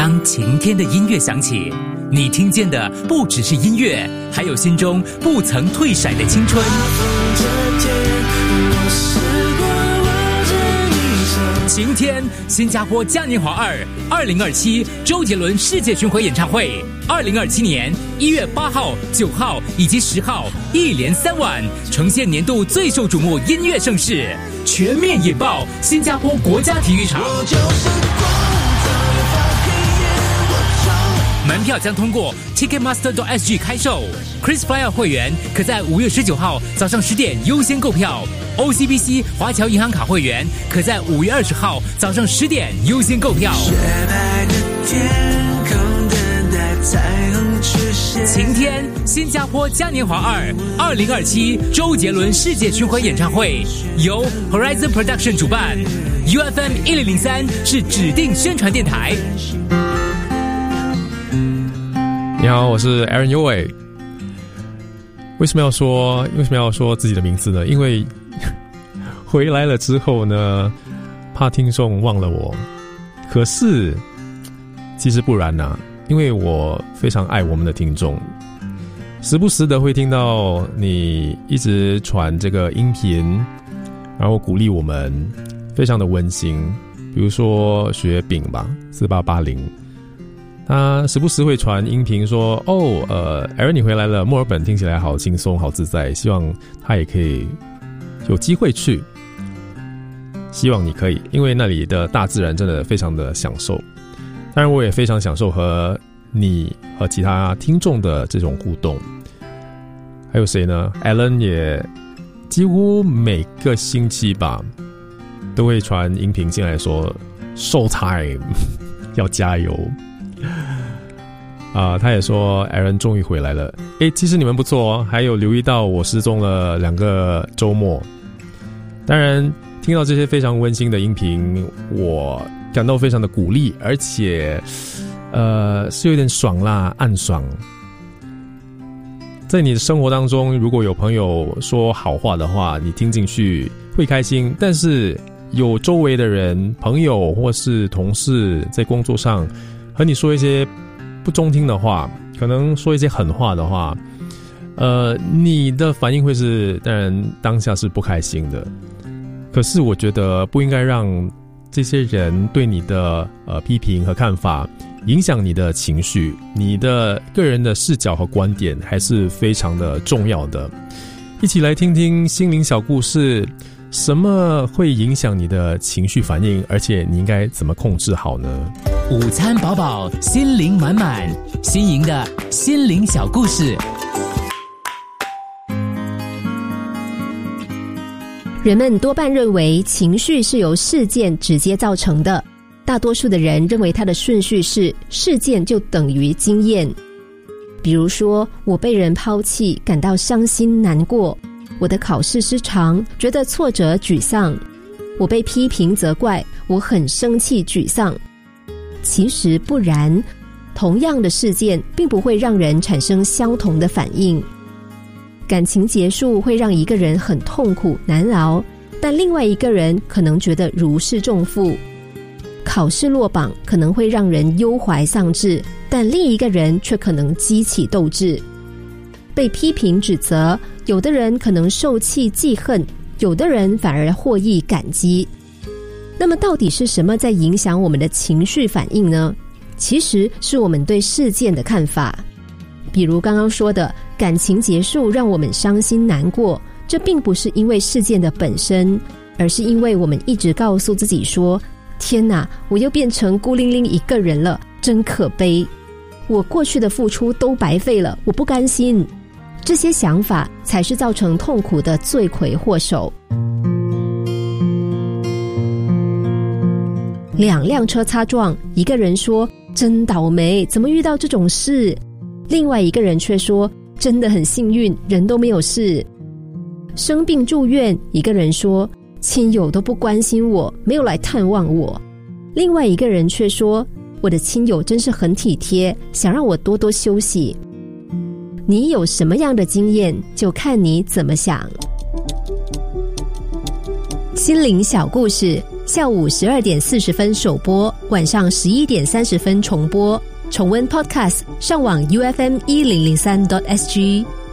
当晴天的音乐响起，你听见的不只是音乐，还有心中不曾退闪的青春。晴天，新加坡嘉年华2027周杰伦世界巡回演唱会，2027年1月8号、9号以及10号，一连3晚，呈现年度最受瞩目音乐盛事，全面引爆新加坡国家体育场。门票将通过 Ticketmaster.sg 开售 ，KrisFlyer 会员可在5月19号早上10点优先购票。OCBC 华侨银行卡会员可在5月20号早上10点优先购票。晴天，新加坡嘉年华2027周杰伦世界巡回演唱会由 Horizon Production 主办 ，UFM 1003是指定宣传电台。 你好，我是 Aaron Yue。为什么要说自己的名字呢？因为回来了之后呢，怕听众忘了我。可是其实不然啊，因为我非常爱我们的听众，时不时的会听到你一直传这个音频，然后鼓励我们，非常的温馨。比如说雪饼吧，4880。他时不时会传音频说Aaron 你回来了，墨尔本听起来好轻松好自在，希望他也可以有机会去，希望你可以，因为那里的大自然真的非常的享受。当然我也非常享受和你和其他听众的这种互动。还有谁呢？ Alan 也几乎每个星期吧都会传音频进来说 Showtime 要加油他也说 Aaron 终于回来了。其实你们不错哦，还有留意到我失踪了2个周末。当然听到这些非常温馨的音频，我感到非常的鼓励，而且是有点爽啦，暗爽。在你的生活当中，如果有朋友说好话的话，你听进去会开心，但是有周围的人，朋友或是同事在工作上和你说一些不中听的话，可能说一些狠话的话，你的反应会是，当然当下是不开心的。可是我觉得不应该让这些人对你的批评和看法影响你的情绪，你的个人的视角和观点还是非常的重要的。一起来听听心灵小故事，什么会影响你的情绪反应，而且你应该怎么控制好呢？ 午餐饱饱，心灵满满，新颖的心灵小故事。 人们多半认为情绪是由事件直接造成的，大多数的人认为它的顺序是事件就等于经验。比如说，我被人抛弃，感到伤心难过；我的考试失常，觉得挫折沮丧；我被批评责怪，我很生气沮丧。其实不然，同样的事件并不会让人产生相同的反应。感情结束会让一个人很痛苦难熬，但另外一个人可能觉得如释重负。考试落榜可能会让人忧怀丧志，但另一个人却可能激起斗志。被批评指责，有的人可能受气记恨，有的人反而获益感激。那么到底是什么在影响我们的情绪反应呢？其实是我们对事件的看法。比如刚刚说的，感情结束让我们伤心难过，这并不是因为事件的本身，而是因为我们一直告诉自己说，天哪，我又变成孤零零一个人了，真可悲，我过去的付出都白费了，我不甘心。这些想法才是造成痛苦的罪魁祸首。2辆车擦撞，一个人说真倒霉，怎么遇到这种事？另外一个人却说真的很幸运，人都没有事。生病住院，一个人说亲友都不关心我，没有来探望我。另外一个人却说我的亲友真是很体贴，想让我多多休息。你有什么样的经验，就看你怎么想。心灵小故事， 下午12点40分首播，晚上11点30分重播。重温 Podcast， 上网 UFM1003.SG。